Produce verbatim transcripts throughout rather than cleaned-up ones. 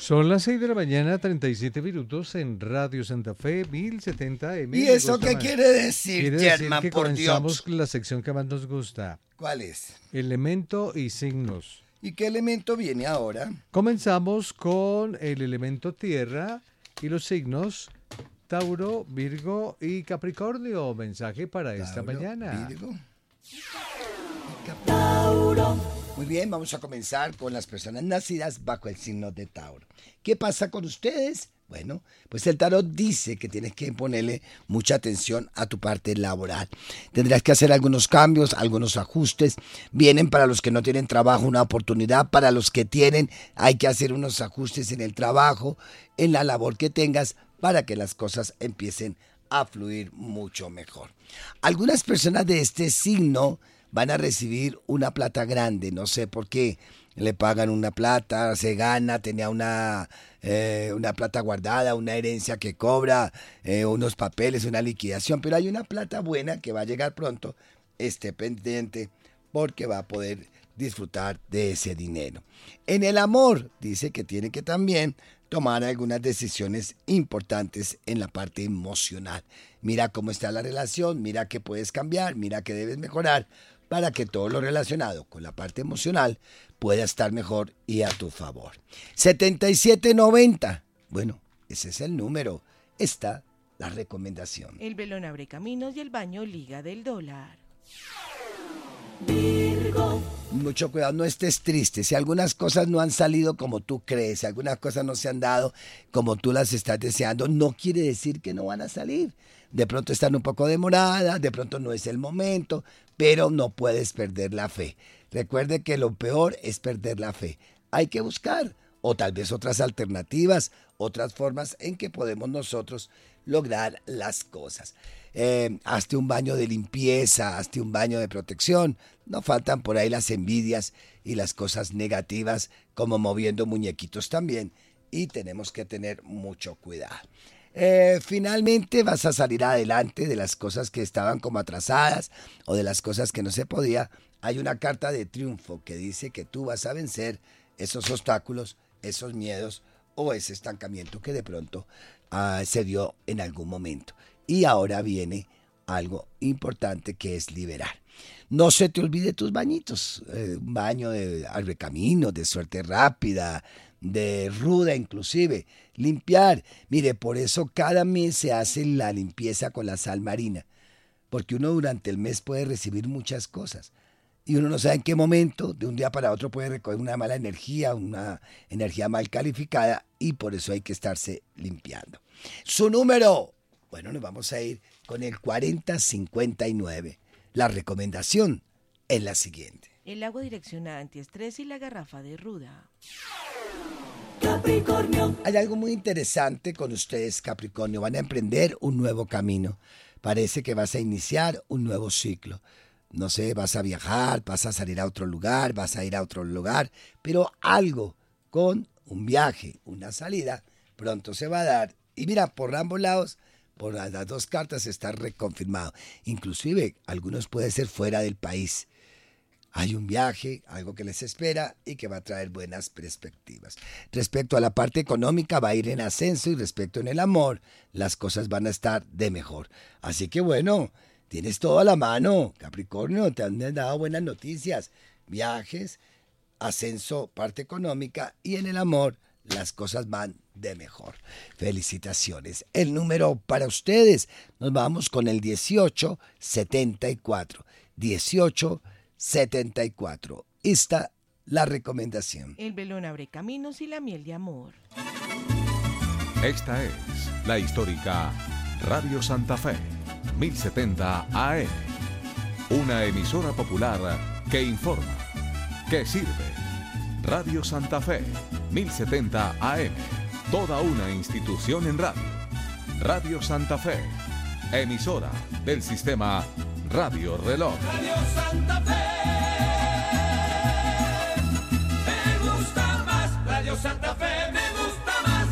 Son las seis de la mañana, treinta y siete minutos en Radio Santa Fe, mil setenta M. ¿Y eso qué quiere decir, Quiere decir Germán, que por comenzamos Dios? la sección que más nos gusta. ¿Cuál es? Elemento y signos. ¿Y qué elemento viene ahora? Comenzamos con el elemento tierra y los signos Tauro, Virgo y Capricornio. Mensaje para esta Tauro, mañana. Virgo. Tauro. Muy bien, vamos a comenzar con las personas nacidas bajo el signo de Tauro. ¿Qué pasa con ustedes? Bueno, pues el tarot dice que tienes que ponerle mucha atención a tu parte laboral. Tendrás que hacer algunos cambios, algunos ajustes. Vienen para los que no tienen trabajo una oportunidad. Para los que tienen, hay que hacer unos ajustes en el trabajo, en la labor que tengas, para que las cosas empiecen a fluir mucho mejor. Algunas personas de este signo van a recibir una plata grande, no sé por qué. Le pagan una plata, se gana, tenía una, eh, una plata guardada, una herencia que cobra, eh, unos papeles, una liquidación, pero hay una plata buena que va a llegar pronto, esté pendiente porque va a poder disfrutar de ese dinero. En el amor, dice que tiene que también tomar algunas decisiones importantes en la parte emocional. Mira cómo está la relación, mira qué puedes cambiar, mira qué debes mejorar, para que todo lo relacionado con la parte emocional pueda estar mejor y a tu favor. setenta y siete noventa. Bueno, ese es el número. Está la recomendación. El velón abre caminos y el baño liga del dólar. Virgo. Mucho cuidado, no estés triste. Si algunas cosas no han salido como tú crees, si algunas cosas no se han dado como tú las estás deseando, no quiere decir que no van a salir. De pronto están un poco demoradas, de pronto no es el momento, pero no puedes perder la fe. Recuerde que lo peor es perder la fe. Hay que buscar, o tal vez otras alternativas, otras formas en que podemos nosotros lograr las cosas. Eh, hazte un baño de limpieza, hazte un baño de protección. No faltan por ahí las envidias y las cosas negativas, como moviendo muñequitos también. Y tenemos que tener mucho cuidado. Eh, finalmente vas a salir adelante de las cosas que estaban como atrasadas o de las cosas que no se podía. Hay una carta de triunfo que dice que tú vas a vencer esos obstáculos, esos miedos o ese estancamiento que de pronto uh, se dio en algún momento. Y ahora viene algo importante que es liberar. No se te olvide tus bañitos, eh, un baño de abrecaminos, de suerte rápida, de ruda inclusive, limpiar. Mire, por eso cada mes se hace la limpieza con la sal marina, porque uno durante el mes puede recibir muchas cosas y uno no sabe en qué momento, de un día para otro puede recoger una mala energía, una energía mal calificada y por eso hay que estarse limpiando. Su número, bueno, nos vamos a ir con el cuarenta cincuenta y nueve. La recomendación es la siguiente. El agua direcciona antiestrés y la garrafa de ruda. Capricornio. Hay algo muy interesante con ustedes, Capricornio. Van a emprender un nuevo camino. Parece que vas a iniciar un nuevo ciclo. No sé, vas a viajar, vas a salir a otro lugar, vas a ir a otro lugar, pero algo con un viaje, una salida, pronto se va a dar. Y mira, por ambos lados, por las dos cartas está reconfirmado. Inclusive, algunos pueden ser fuera del país. Hay un viaje, algo que les espera y que va a traer buenas perspectivas. Respecto a la parte económica va a ir en ascenso y respecto en el amor, las cosas van a estar de mejor. Así que bueno, tienes todo a la mano, Capricornio, te han dado buenas noticias. Viajes, ascenso, parte económica y en el amor las cosas van de mejor. Felicitaciones. El número para ustedes, nos vamos con el dieciocho setenta y cuatro. dieciocho setenta y cuatro. Esta la recomendación. El velón abre caminos y la miel de amor. Esta es la histórica Radio Santa Fe, mil setenta A M. Una emisora popular que informa, que sirve. Radio Santa Fe, mil setenta A M. Toda una institución en radio. Radio Santa Fe, emisora del sistema Radio Reloj. Radio Santa Fe, me gusta más. Radio Santa Fe, me gusta más.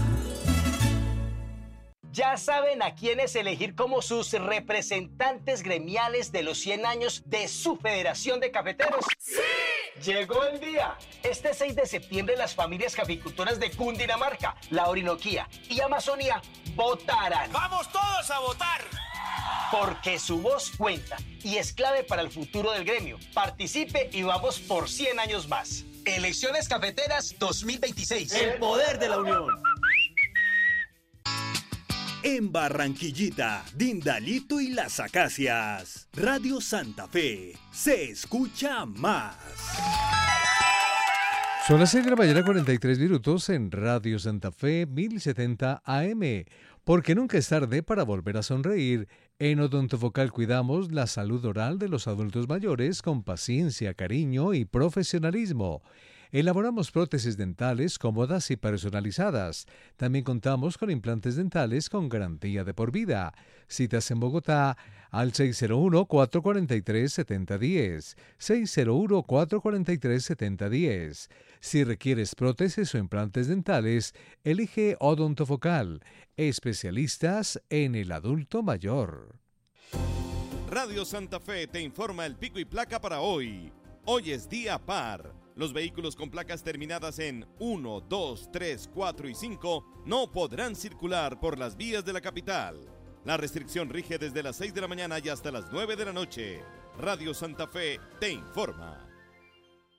¿Ya saben a quiénes elegir como sus representantes gremiales de los cien años de su Federación de Cafeteros? ¡Sí! Llegó el día. Este seis de septiembre las familias caficultoras de Cundinamarca, la Orinoquía y Amazonía votarán. ¡Vamos todos a votar! Porque su voz cuenta y es clave para el futuro del gremio. Participe y vamos por cien años más. Elecciones Cafeteras dos mil veintiséis. El poder de la unión. En Barranquillita, Dindalito y las Acacias, Radio Santa Fe, se escucha más. Son las seis de la mañana, cuarenta y tres minutos en Radio Santa Fe mil setenta A M. Porque nunca es tarde para volver a sonreír. En Odontofocal cuidamos la salud oral de los adultos mayores con paciencia, cariño y profesionalismo. Elaboramos prótesis dentales cómodas y personalizadas. También contamos con implantes dentales con garantía de por vida. Citas en Bogotá al seis cero uno, cuatro cuatro tres, siete cero uno cero, seis cero uno, cuatro cuatro tres, siete cero uno cero. Si requieres prótesis o implantes dentales, elige Odontofocal, especialistas en el adulto mayor. Radio Santa Fe te informa el pico y placa para hoy. Hoy es día par. Los vehículos con placas terminadas en uno, dos, tres, cuatro y cinco no podrán circular por las vías de la capital. La restricción rige desde las seis de la mañana y hasta las nueve de la noche. Radio Santa Fe te informa.